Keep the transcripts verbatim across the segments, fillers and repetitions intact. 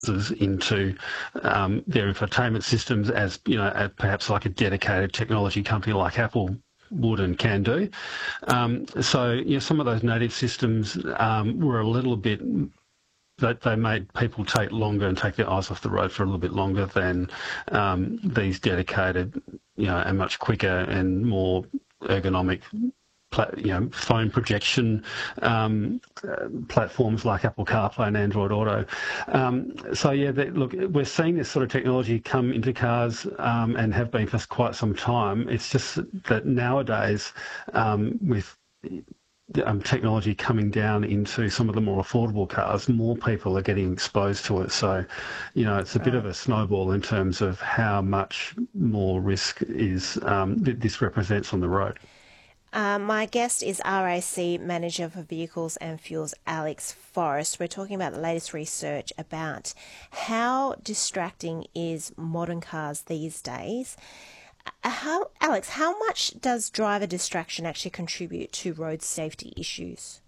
into um, their infotainment systems, as you know, as perhaps like a dedicated technology company like Apple would and can do. Um, so, you know, some of those native systems um, were a little bit, that they made people take longer and take their eyes off the road for a little bit longer than um, these dedicated, you know, and much quicker and more ergonomic, you know, phone projection um, uh, platforms like Apple CarPlay and Android Auto. Um, so yeah, they, look, we're seeing this sort of technology come into cars um, and have been for quite some time. It's just that nowadays, um, with um, technology coming down into some of the more affordable cars, more people are getting exposed to it. So, you know, it's a bit of a snowball in terms of how much more risk is um, this represents on the road. Uh, my guest is R A C Manager for Vehicles and Fuels, Alex Forrest. We're talking about the latest research about how distracting is modern cars these days. Uh, how, Alex, how much does driver distraction actually contribute to road safety issues?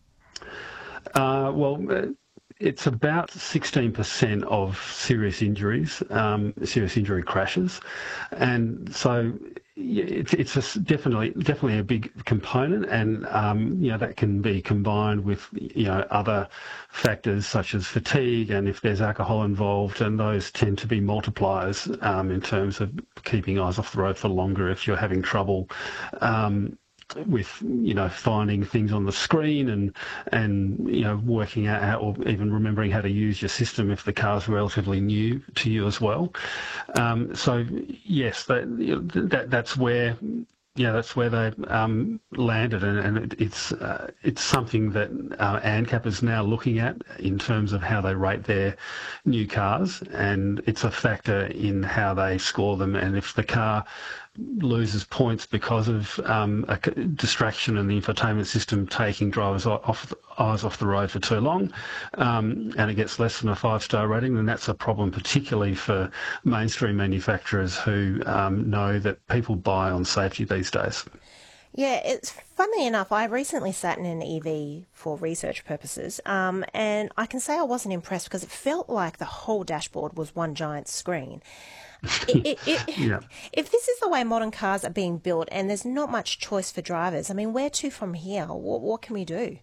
Uh, well, it's about sixteen percent of serious injuries, um, serious injury crashes, and so it's it's a definitely definitely a big component, and um, you know, that can be combined with, you know, other factors such as fatigue, and if there's alcohol involved, and those tend to be multipliers um, in terms of keeping eyes off the road for longer if you're having trouble Um, with, you know, finding things on the screen and, and you know, working out how, or even remembering how to use your system if the car's relatively new to you as well. Um, so, yes, that, that that's where... Yeah, that's where they um, landed, and, and it, it's uh, it's something that uh, ANCAP is now looking at in terms of how they rate their new cars, and it's a factor in how they score them. And if the car loses points because of um, a distraction in the infotainment system taking drivers off eyes off the road for too long, um, and it gets less than a five-star rating, then that's a problem, particularly for mainstream manufacturers who um, know that people buy on safety these days. Yeah, it's funny enough, I recently sat in an E V for research purposes, um, and I can say I wasn't impressed because it felt like the whole dashboard was one giant screen. it, it, it, yeah. If this is the way modern cars are being built and there's not much choice for drivers, I mean, where to from here? What, what can we do?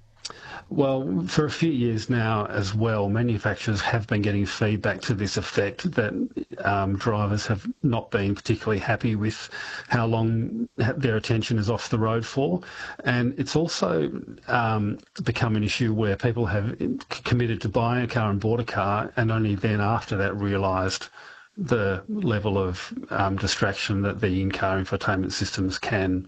Well, for a few years now as well, manufacturers have been getting feedback to this effect that um, drivers have not been particularly happy with how long their attention is off the road for. And it's also um, become an issue where people have committed to buying a car and bought a car, and only then after that realised the level of um, distraction that the in-car infotainment systems can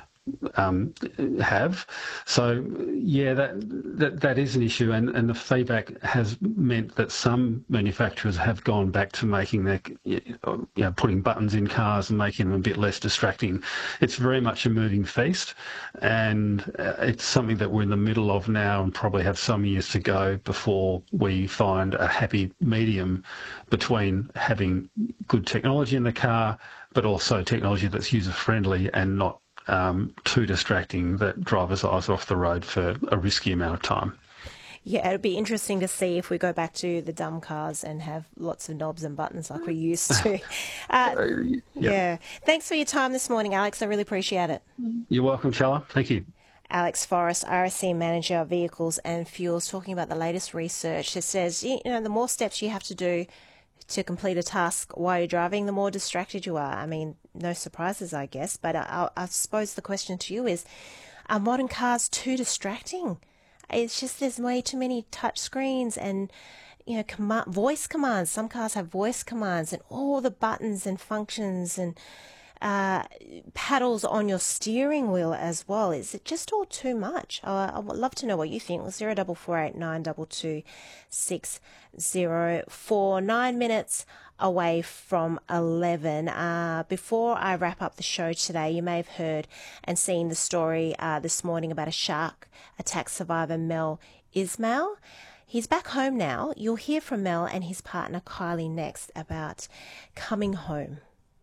Um, have. So yeah, that, that that is an issue, and, and the feedback has meant that some manufacturers have gone back to making their, you know, putting buttons in cars and making them a bit less distracting. It's very much a moving feast, and it's something that we're in the middle of now, and probably have some years to go before we find a happy medium between having good technology in the car, but also technology that's user-friendly and not Um, too distracting that drivers' eyes off the road for a risky amount of time. Yeah, it'd be interesting to see if we go back to the dumb cars and have lots of knobs and buttons like we used to. Uh, yeah. yeah. Thanks for your time this morning, Alex. I really appreciate it. You're welcome, Chella. Thank you. Alex Forrest, R S C Manager, Vehicles and Fuels, talking about the latest research that says, you know, the more steps you have to do to complete a task while you're driving, the more distracted you are. I mean, no surprises, I guess, but I, I suppose the question to you is, are modern cars too distracting? It's just there's way too many touch screens and, you know, command, voice commands. Some cars have voice commands and all the buttons and functions and uh, paddles on your steering wheel as well. Is it just all too much? Uh, I would love to know what you think. Zero double four eight nine double two six zero four. Nine minutes away from eleven. Uh, before I wrap up the show today, you may have heard and seen the story uh, this morning about a shark attack survivor, Mel Ismail. He's back home now. You'll hear from Mel and his partner Kylie next about coming home.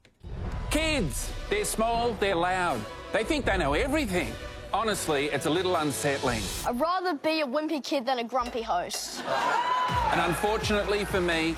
Kids, they're small, they're loud. They think they know everything. Honestly, it's a little unsettling. I'd rather be a wimpy kid than a grumpy host. And unfortunately for me,